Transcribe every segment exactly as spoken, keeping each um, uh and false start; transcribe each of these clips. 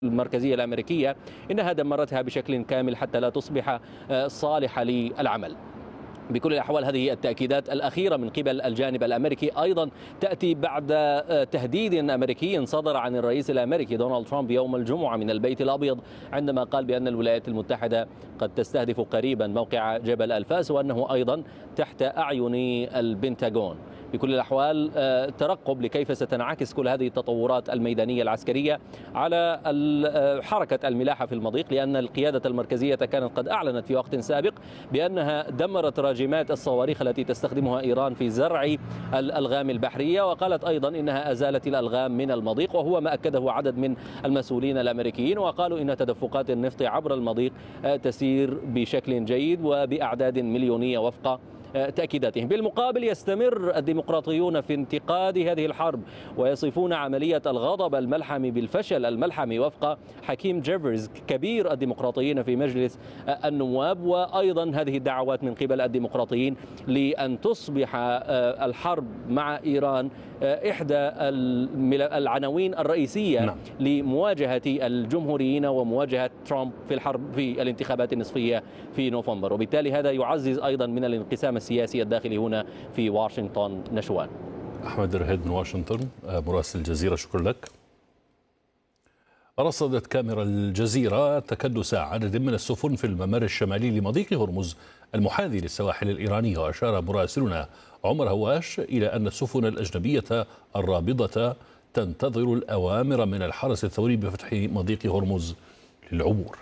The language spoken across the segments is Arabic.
المركزية الأمريكية إنها دمرتها بشكل كامل حتى لا تصبح صالحة للعمل. بكل الأحوال هذه التأكيدات الأخيرة من قبل الجانب الأمريكي أيضا تأتي بعد تهديد أمريكي صدر عن الرئيس الأمريكي دونالد ترامب يوم الجمعة من البيت الأبيض، عندما قال بأن الولايات المتحدة قد تستهدف قريبا موقع جبل الفاس، وأنه أيضا تحت أعين البنتاغون. بكل الأحوال ترقب لكيف ستنعكس كل هذه التطورات الميدانية العسكرية على حركة الملاحة في المضيق، لأن القيادة المركزية كانت قد أعلنت في وقت سابق بأنها دمرت راجمات الصواريخ التي تستخدمها إيران في زرع الألغام البحرية، وقالت أيضا إنها أزالت الألغام من المضيق، وهو ما أكده عدد من المسؤولين الأمريكيين، وقالوا إن تدفقات النفط عبر المضيق تسير بشكل جيد وبأعداد مليونية وفق تأكيداتهم. بالمقابل يستمر الديمقراطيون في انتقاد هذه الحرب ويصفون عملية الغضب الملحمي بالفشل الملحمي وفق حكيم جيفرز كبير الديمقراطيين في مجلس النواب. وأيضا هذه الدعوات من قبل الديمقراطيين لأن تصبح الحرب مع إيران إحدى العناوين الرئيسية نعم. لمواجهة الجمهوريين ومواجهة ترامب في الحرب في الانتخابات النصفية في نوفمبر، وبالتالي هذا يعزز أيضا من الانقسام السياسي الداخلي هنا في واشنطن. نشوان. أحمد رهيد من واشنطن مراسل الجزيرة، شكرا لك. رصدت كاميرا الجزيرة تكدس عدد من السفن في الممر الشمالي لمضيق هرمز المحاذي للسواحل الإيرانية، وأشار مراسلنا عمر هواش إلى أن السفن الأجنبية الرابضة تنتظر الأوامر من الحرس الثوري بفتح مضيق هرمز للعبور.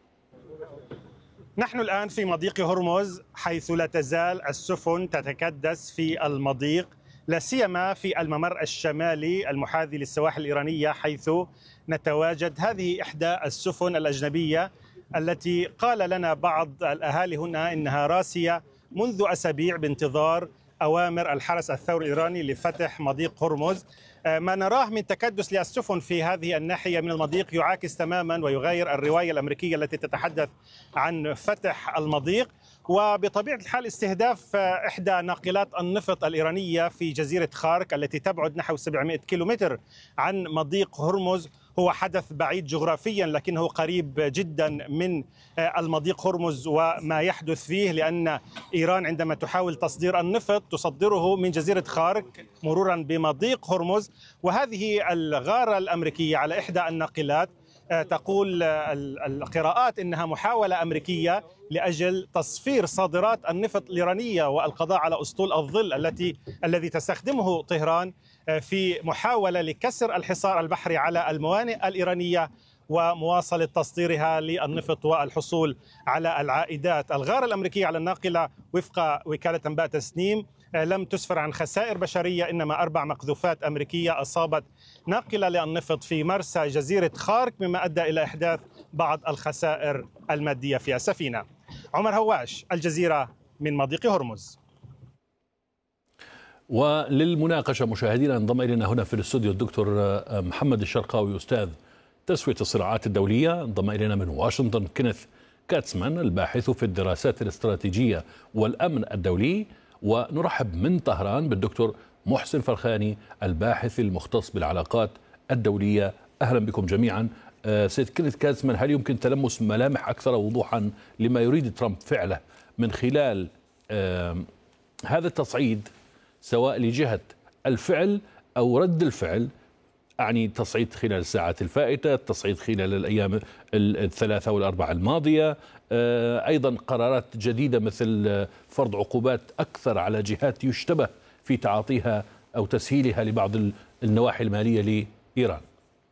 نحن الآن في مضيق هرمز، حيث لا تزال السفن تتكدس في المضيق، لا سيما في الممر الشمالي المحاذي للسواحل الإيرانية، حيث نتواجد. هذه إحدى السفن الأجنبية التي قال لنا بعض الأهالي هنا إنها راسية منذ أسابيع بانتظار أوامر الحرس الثوري الإيراني لفتح مضيق هرمز. ما نراه من تكدس للسفن في هذه الناحية من المضيق يعاكس تماما ويغير الرواية الأمريكية التي تتحدث عن فتح المضيق، وبطبيعة الحال استهداف إحدى ناقلات النفط الإيرانية في جزيرة خارك التي تبعد نحو سبعمائة كيلومتر عن مضيق هرمز هو حدث بعيد جغرافيا لكنه قريب جدا من المضيق هرمز وما يحدث فيه، لأن إيران عندما تحاول تصدير النفط تصدره من جزيرة خارك مرورا بمضيق هرمز. وهذه الغارة الأمريكية على إحدى الناقلات تقول القراءات إنها محاولة أمريكية لأجل تصفير صادرات النفط الإيرانية والقضاء على أسطول الظل التي الذي تستخدمه طهران في محاولة لكسر الحصار البحري على الموانئ الإيرانية ومواصلة تصديرها للنفط والحصول على العائدات. الغارة الأمريكية على الناقلة وفق وكالة أنباء تسنيم لم تسفر عن خسائر بشرية، إنما أربع مقذوفات أمريكية أصابت ناقلة للنفط في مرسى جزيرة خارك، مما أدى إلى إحداث بعض الخسائر المادية في السفينة. عمر هواش، الجزيرة من مضيق هرمز. وللمناقشة مشاهدينا انضم إلينا هنا في الاستوديو الدكتور محمد الشرقاوي، أستاذ تسوية الصراعات الدولية. انضم إلينا من واشنطن كينيث كاتسمان، الباحث في الدراسات الاستراتيجية والأمن الدولي. ونرحب من طهران بالدكتور محسن فرخاني، الباحث المختص بالعلاقات الدولية. أهلا بكم جميعا. سيد كينيث كاتسمان، هل يمكن تلمس ملامح أكثر وضوحا لما يريد ترامب فعله من خلال هذا التصعيد، سواء لجهة الفعل أو رد الفعل؟ أعني تصعيد خلال الساعات الفائتة، التصعيد خلال الأيام الثلاثة والأربعة الماضية، أيضا قرارات جديدة مثل فرض عقوبات أكثر على جهات يشتبه في تعاطيها أو تسهيلها لبعض النواحي المالية لإيران.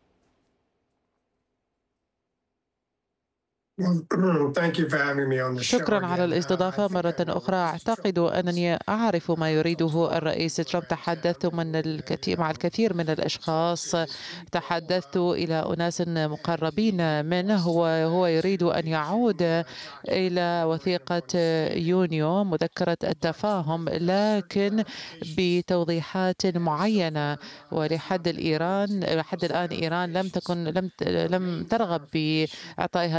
شكرا على الاستضافة مرة أخرى. أعتقد أنني أعرف ما يريده الرئيس ترامب. تحدثت من الكثير مع الكثير من الأشخاص، تحدثت إلى أناس مقربين منه، وهو يريد أن يعود إلى وثيقة يونيو، مذكرة التفاهم، لكن بتوضيحات معينة. ولحد الإيران لحد الآن إيران لم تكن لم لم ترغب بإعطاء هذه التوضيحات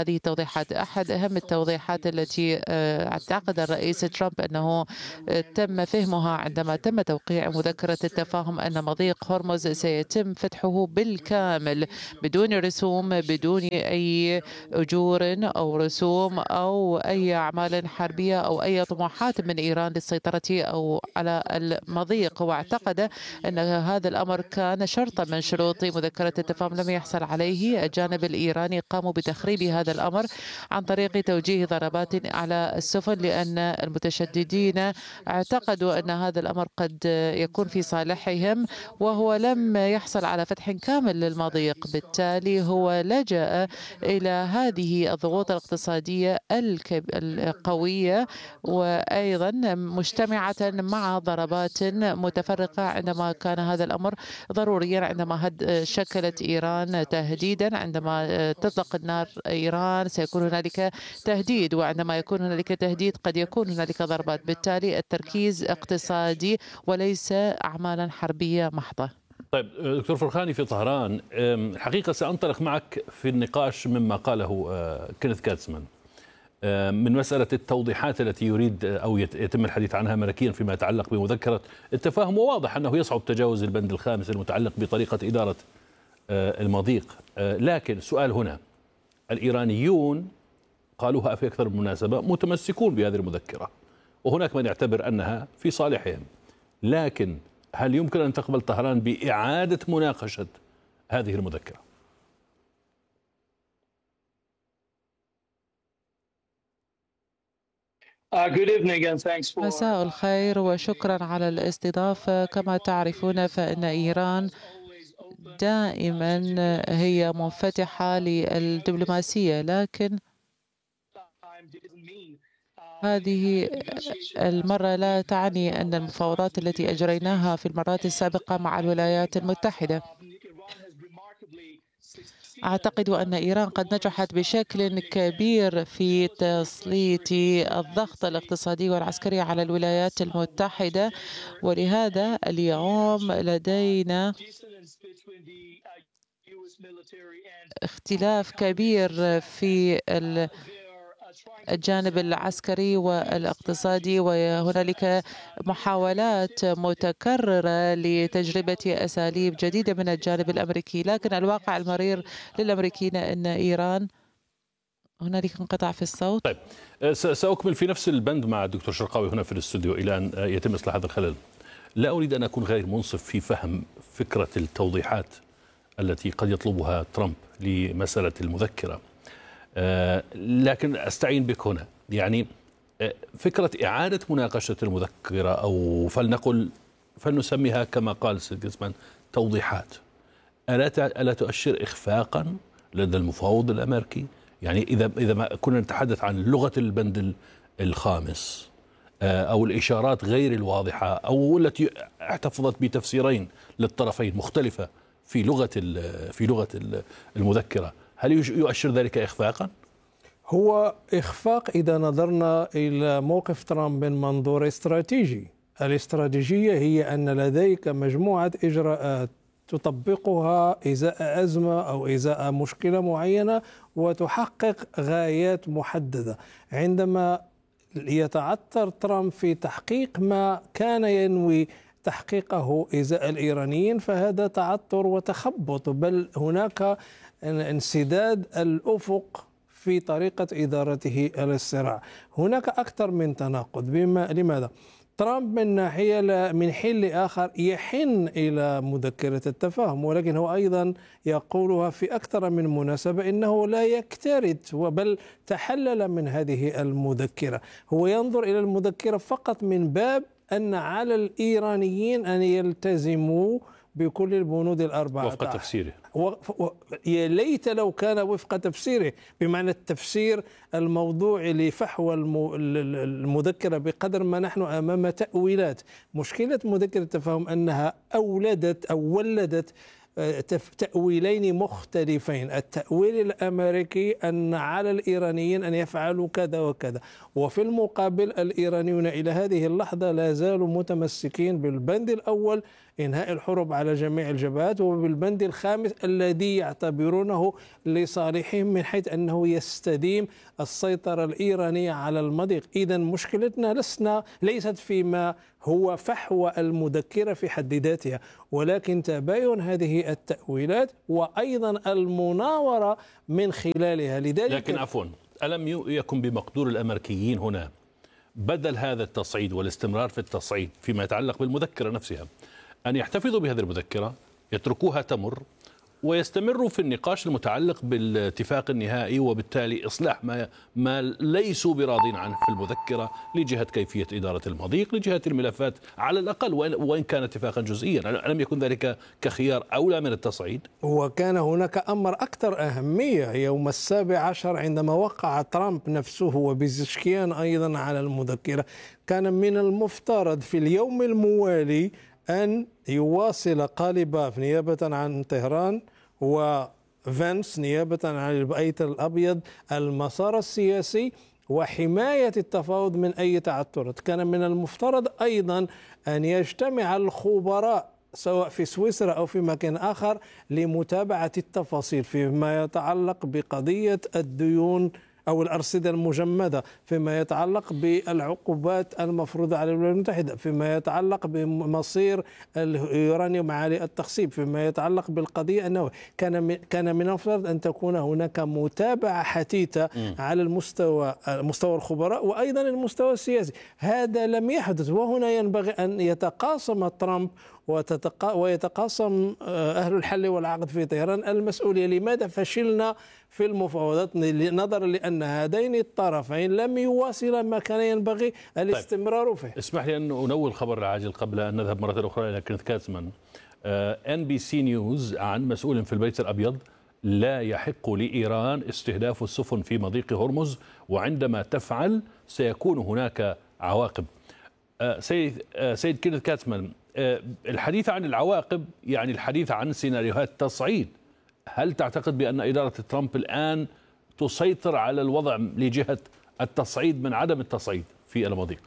توضيحات. أحد أهم التوضيحات التي اعتقد الرئيس ترامب أنه تم فهمها عندما تم توقيع مذكرة التفاهم أن مضيق هرمز سيتم فتحه بالكامل بدون رسوم، بدون أي أجور أو رسوم أو أي أعمال حربية أو أي طموحات من إيران للسيطرة أو على المضيق. واعتقد أن هذا الأمر كان شرطا من شروط مذكرة التفاهم لم يحصل عليه. الجانب الإيراني قاموا بتخريب هذا الأمر عن طريق توجيه ضربات على السفن، لأن المتشددين اعتقدوا أن هذا الأمر قد يكون في صالحهم، وهو لم يحصل على فتح كامل للمضيق. بالتالي هو لجأ إلى هذه الضغوط الاقتصادية القوية وأيضا مجتمعة مع ضربات متفرقة عندما كان هذا الأمر ضروريا. عندما شكلت إيران تهديدا، عندما تطلق النار إيران سيكون هنالك تهديد، وعندما يكون هنالك تهديد قد يكون هنالك ضربات. بالتالي التركيز اقتصادي وليس أعمالا حربية محضة. طيب دكتور فرخاني في طهران، الحقيقة سأنطلق معك في النقاش مما قاله كينيث كاتسمان من مسألة التوضيحات التي يريد أو يتم الحديث عنها أمريكيا فيما يتعلق بمذكرة التفاهم. وواضح أنه يصعب تجاوز البند الخامس المتعلق بطريقة إدارة المضيق. لكن سؤال هنا، الإيرانيون قالوها في أكثر من مناسبة متمسكون بهذه المذكرة، وهناك من يعتبر أنها في صالحهم، لكن هل يمكن أن تقبل طهران بإعادة مناقشة هذه المذكرة؟ مساء الخير وشكرا على الاستضافة. كما تعرفون فإن إيران دائما هي منفتحة للدبلوماسية، لكن هذه المرة لا تعني أن المفاوضات التي أجريناها في المرات السابقة مع الولايات المتحدة. أعتقد أن إيران قد نجحت بشكل كبير في تسليط الضغط الاقتصادي والعسكري على الولايات المتحدة، ولهذا اليوم لدينا اختلاف كبير في الجانب العسكري والاقتصادي، وهنالك محاولات متكررة لتجربة أساليب جديدة من الجانب الأمريكي. لكن الواقع المرير للأمريكيين أن إيران هنالك انقطاع في الصوت. طيب سأكمل في نفس البند مع الدكتور شرقاوي هنا في الاستوديو إلى أن يتم إصلاح هذا الخلل. لا أريد أن أكون غير منصف في فهم فكرة التوضيحات التي قد يطلبها ترامب لمسألة المذكرة، آه لكن أستعين بك هنا. يعني آه فكرة إعادة مناقشة المذكرة، أو فلنقل فلنسميها كما قال سيد جزمان توضيحات، ألا ألا تؤشر إخفاقا لدى المفاوض الأمريكي؟ يعني إذا إذا ما كنا نتحدث عن لغة البند الخامس آه أو الإشارات غير الواضحة أو التي احتفظت بتفسيرين للطرفين مختلفة في لغة في لغة المذكرة، هل يؤشر ذلك إخفاقا؟ هو إخفاق إذا نظرنا إلى موقف ترامب من منظور استراتيجي. الاستراتيجية هي أن لديك مجموعة إجراءات تطبقها إزاء أزمة أو إزاء مشكلة معينة وتحقق غايات محددة. عندما يتعثر ترامب في تحقيق ما كان ينوي تحقيقه إزاء الإيرانيين فهذا تعثر وتخبط، بل هناك انسداد الأفق في طريقة إدارته للصراع. هناك أكثر من تناقض. بما لماذا؟ ترامب من ناحية من حين لآخر يحن إلى مذكرة التفاهم، ولكن هو أيضا يقولها في أكثر من مناسبة إنه لا يكترث بل تحلل من هذه المذكرة. هو ينظر إلى المذكرة فقط من باب أن على الإيرانيين أن يلتزموا بكل البنود الأربعة وفق تفسيره. و... و... يا ليت لو كان وفق تفسيره، بمعنى التفسير الموضوعي لفحوى الم... المذكرة، بقدر ما نحن أمام تأويلات. مشكلة مذكرة التفاهم أنها أولدت أو ولدت تأويلين مختلفين. التأويل الأمريكي أن على الإيرانيين أن يفعلوا كذا وكذا، وفي المقابل الإيرانيون إلى هذه اللحظة لا زالوا متمسكين بالبند الأول إنهاء الحروب على جميع الجبهات، وبالبند الخامس الذي يعتبرونه لصالحهم من حيث أنه يستديم السيطرة الإيرانية على المضيق. إذن مشكلتنا لسنا ليست فيما هو فحوى المذكرة في حد ذاتها، ولكن تباين هذه التأويلات وأيضا المناورة من خلالها. لذلك لكن عفوا، ألم يكن بمقدور الأمريكيين هنا بدل هذا التصعيد والاستمرار في التصعيد فيما يتعلق بالمذكرة نفسها أن يحتفظوا بهذه المذكرة، يتركوها تمر، ويستمروا في النقاش المتعلق بالاتفاق النهائي، وبالتالي إصلاح ما ما ليسوا براضين عنه في المذكرة لجهة كيفية إدارة المضيق، لجهة الملفات على الأقل، وإن كان اتفاقا جزئيا؟ ألم يكن ذلك كخيار أولى من التصعيد؟ وكان هناك أمر أكثر أهمية يوم السابع عشر عندما وقع ترامب نفسه وبيزشكيان أيضا على المذكرة. كان من المفترض في اليوم الموالي أن يواصل قاليباف نيابة عن طهران وفانس نيابة عن البيت الأبيض المسار السياسي وحماية التفاوض من أي تعثرات. كان من المفترض أيضا أن يجتمع الخبراء سواء في سويسرا أو في مكان آخر لمتابعة التفاصيل فيما يتعلق بقضية الديون أو الأرصدة المجمدة، فيما يتعلق بالعقوبات المفروضة على الولايات المتحدة، فيما يتعلق بمصير اليورانيوم عالي التخصيب، فيما يتعلق بالقضية النووية. كان كان من المفترض أن تكون هناك متابعة حثيثة م. على المستوى مستوى الخبراء وأيضا المستوى السياسي. هذا لم يحدث، وهنا ينبغي أن يتقاسم ترامب ويتقاسم أهل الحل والعقد في طهران المسؤولية. لماذا فشلنا في المفاوضات؟ نظرا لأن هذين الطرفين لم يواصلا ما كان ينبغي الاستمرار فيه. طيب. اسمح لي أن أنوه الخبر العاجل قبل أن نذهب مرة أخرى إلى كينيث كاتسمان. إن بي سي نيوز عن مسؤول في البيت الأبيض: لا يحق لإيران استهداف السفن في مضيق هرمز، وعندما تفعل سيكون هناك عواقب. سيد سيد كينيث كاتسمان، الحديث عن العواقب يعني الحديث عن سيناريوهات تصعيد. هل تعتقد بأن إدارة ترامب الآن تسيطر على الوضع لجهة التصعيد من عدم التصعيد في المضيق؟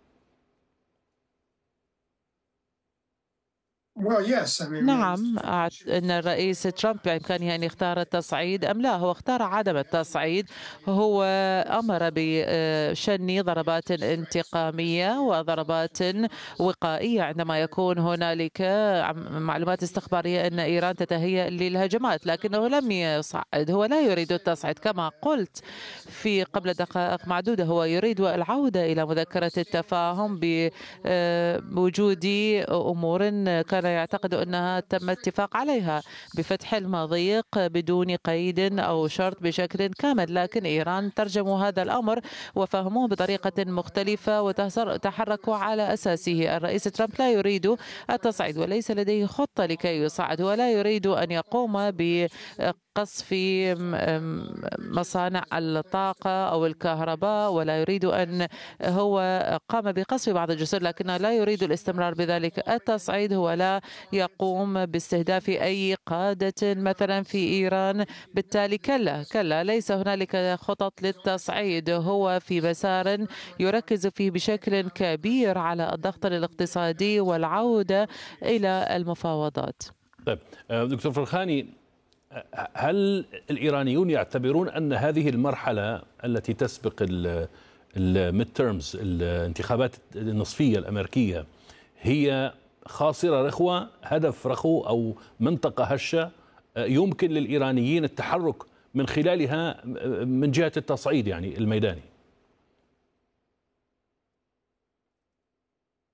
نعم، أن الرئيس ترامب بإمكانه أن يختار التصعيد أم لا. هو اختار عدم التصعيد. هو أمر بشن ضربات انتقامية وضربات وقائية عندما يكون هنالك معلومات استخبارية أن إيران تتهيأ للهجمات، لكنه لم يصعد. هو لا يريد التصعيد كما قلت في قبل دقائق معدودة. هو يريد العودة إلى مذكرة التفاهم بوجود أمور كان يعتقد أنها تم اتفاق عليها بفتح المضيق بدون قيد أو شرط بشكل كامل، لكن إيران ترجموا هذا الأمر وفهموه بطريقة مختلفة وتحركوا على أساسه. الرئيس ترامب لا يريد التصعيد وليس لديه خطة لكي يصعد، ولا يريد أن يقوم ب قصف مصانع الطاقة أو الكهرباء، ولا يريد أن هو قام بقصف بعض الجسور، لكنه لا يريد الاستمرار بذلك التصعيد. هو لا يقوم باستهداف أي قادة مثلا في إيران. بالتالي كلا كلا ليس هنالك خطط للتصعيد. هو في مسار يركز فيه بشكل كبير على الضغط الاقتصادي والعودة إلى المفاوضات. طيب دكتور فرخاني، هل الإيرانيون يعتبرون أن هذه المرحلة التي تسبق الميد تيرمز، الانتخابات النصفية الأمريكية، هي خاصرة رخوة، هدف رخو أو منطقة هشة يمكن للإيرانيين التحرك من خلالها من جهة التصعيد يعني الميداني؟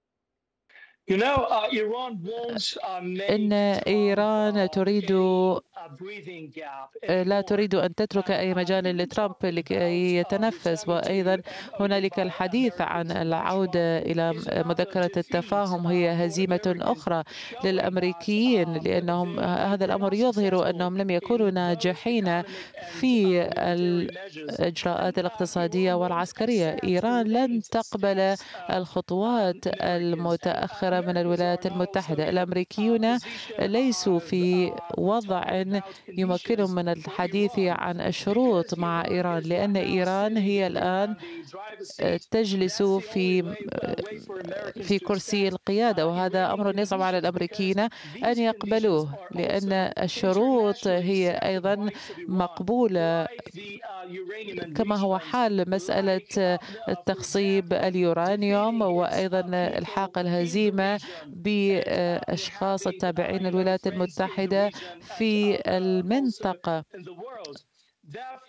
إن إيران تريد لا تريد أن تترك أي مجال لترامب لكي يتنفس. وأيضا هنالك الحديث عن العودة إلى مذكرة التفاهم هي هزيمة أخرى للأمريكيين، لأنهم هذا الأمر يظهر أنهم لم يكونوا ناجحين في الإجراءات الاقتصادية والعسكرية. إيران لن تقبل الخطوات المتأخرة من الولايات المتحدة. الأمريكيون ليسوا في وضع يمكنهم من الحديث عن الشروط مع إيران، لأن إيران هي الآن تجلس في في كرسي القيادة، وهذا أمر يصعب على الأمريكيين أن يقبلوه، لأن الشروط هي أيضا مقبولة، كما هو حال مسألة تخصيب اليورانيوم وأيضا الحاق الهزيمة بأشخاص التابعين للولايات المتحدة في المنطقة.